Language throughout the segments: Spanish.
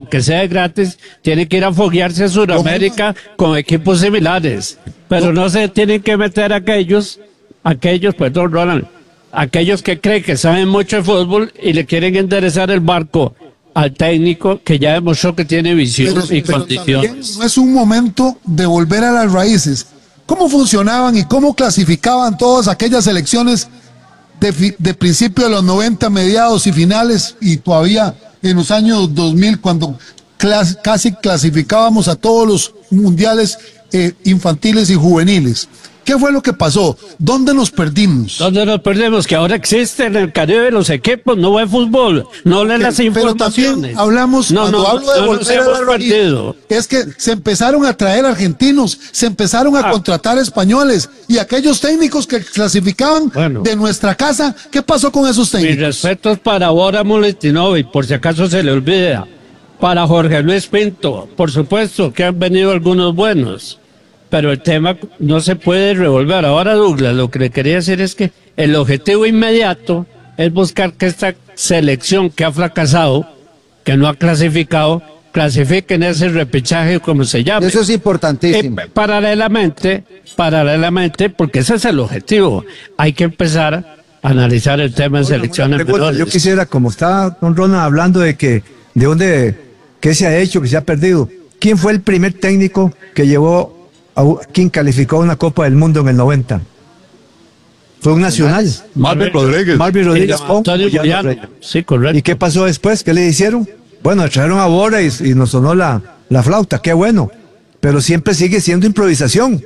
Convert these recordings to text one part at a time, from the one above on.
aunque sea gratis, tiene que ir a foguearse a Sudamérica con equipos similares. Pero no se tienen que meter aquellos, perdón, Ronald, aquellos que creen que saben mucho de fútbol y le quieren enderezar el barco al técnico que ya demostró que tiene visión y condiciones. No es un momento de volver a las raíces. ¿Cómo funcionaban y cómo clasificaban todas aquellas selecciones de principio de los 90, mediados y finales, y todavía en los años 2000, cuando casi clasificábamos a todos los mundiales infantiles y juveniles? ¿Qué fue lo que pasó? ¿Dónde nos perdimos? ¿Dónde nos perdimos? Que ahora existen en el Caribe los equipos, no ve fútbol, no leen las informaciones. Hablamos, cuando hablo de volver a la raíz, es que se empezaron a traer argentinos, se empezaron a contratar españoles, y aquellos técnicos que clasificaban de nuestra casa, ¿qué pasó con esos técnicos? Mis respetos para Bora Molitinovi, por si acaso se le olvida, para Jorge Luis Pinto, por supuesto que han venido algunos buenos. Pero el tema no se puede revolver. Ahora, Douglas, lo que le quería decir es que el objetivo inmediato es buscar que esta selección que ha fracasado, que no ha clasificado, clasifique en ese repechaje, como se llama. Eso es importantísimo. Paralelamente, porque ese es el objetivo, hay que empezar a analizar el tema en selecciones menores. Yo quisiera, como está don Ronald hablando de dónde, qué se ha hecho, qué se ha perdido, ¿quién fue el primer técnico que llevó quien calificó a una Copa del Mundo en el 90? Fue un nacional. Marvin Rodríguez. Marvin Rodríguez. Sí, correcto. ¿Y qué pasó después? ¿Qué le hicieron? Bueno, trajeron a Bora y nos sonó la flauta, qué bueno. Pero siempre sigue siendo improvisación.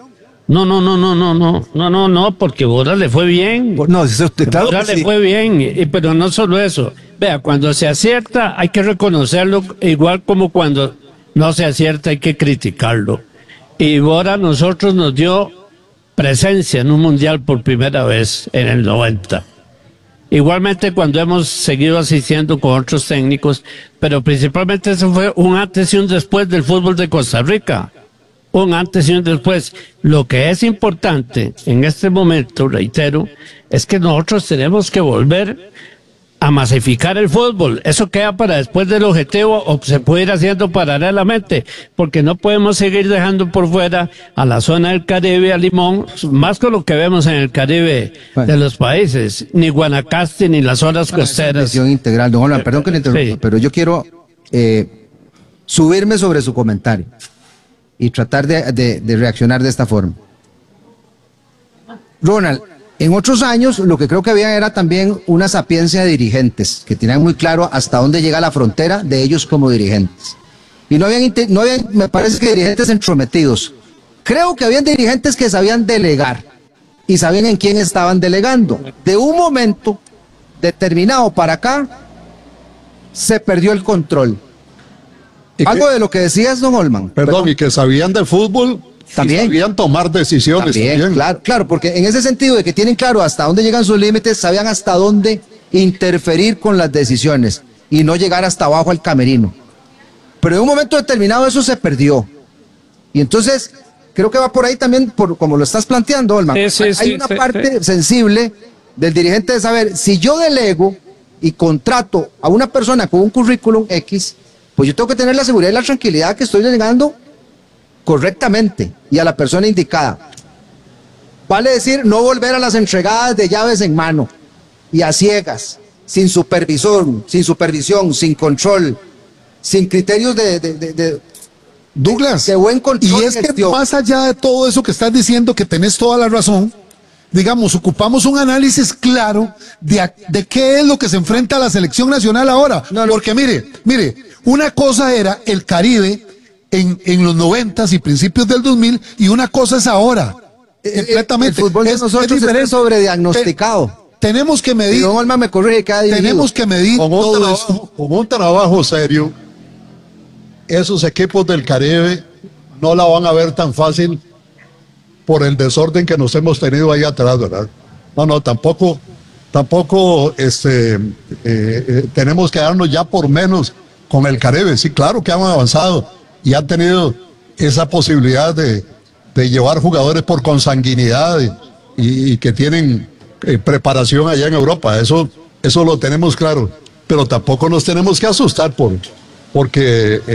No, porque Bora le fue bien. No, eso, claro Bora le fue bien, pero no solo eso. Vea, cuando se acierta hay que reconocerlo, igual como cuando no se acierta hay que criticarlo. Y Bora nosotros nos dio presencia en un mundial por primera vez en el 90. Igualmente cuando hemos seguido asistiendo con otros técnicos, pero principalmente eso fue un antes y un después del fútbol de Costa Rica. Un antes y un después. Lo que es importante en este momento, reitero, es que nosotros tenemos que volver a masificar el fútbol. Eso queda para después del objetivo, o se puede ir haciendo paralelamente, porque no podemos seguir dejando por fuera a la zona del Caribe, a Limón, más con lo que vemos en el Caribe de los países, ni Guanacaste, ni las zonas costeras. Visión integral, don Holman, perdón que le interrumpa, pero yo quiero subirme sobre su comentario y tratar de reaccionar de esta forma. Ronald, en otros años lo que creo que había era también una sapiencia de dirigentes que tenían muy claro hasta dónde llega la frontera de ellos como dirigentes. Y no habían, me parece que dirigentes entrometidos. Creo que habían dirigentes que sabían delegar y sabían en quién estaban delegando. De un momento determinado para acá se perdió el control. Algo de lo que decías, don Holman. Perdón, y que sabían de fútbol. También sabían tomar decisiones. También. Claro, porque en ese sentido de que tienen claro hasta dónde llegan sus límites, sabían hasta dónde interferir con las decisiones y no llegar hasta abajo al camerino. Pero en un momento determinado eso se perdió. Y entonces, creo que va por ahí también, como lo estás planteando, Olman. Hay una parte sensible del dirigente de saber, si yo delego y contrato a una persona con un currículum X, pues yo tengo que tener la seguridad y la tranquilidad que estoy delegando correctamente y a la persona indicada. Vale decir, no volver a las entregadas de llaves en mano y a ciegas, sin supervisión, sin control, sin criterios de Douglas, de buen control. Y es que más allá de todo eso que estás diciendo, que tenés toda la razón, digamos, ocupamos un análisis claro de qué es lo que se enfrenta a la selección nacional ahora. Porque mire, una cosa era el Caribe en los 90s y principios del 2000, y una cosa es ahora. Completamente. El fútbol de nosotros está sobrediagnosticado. Tenemos que medir. Don Olman me corrige, tenemos que medir todo eso. Con un trabajo serio, esos equipos del Caribe no la van a ver tan fácil por el desorden que nos hemos tenido ahí atrás, ¿verdad? No, tampoco tenemos que darnos ya por menos con el Caribe. Sí, claro que han avanzado y han tenido esa posibilidad de llevar jugadores por consanguinidad y que tienen preparación allá en Europa. Eso lo tenemos claro, pero tampoco nos tenemos que asustar porque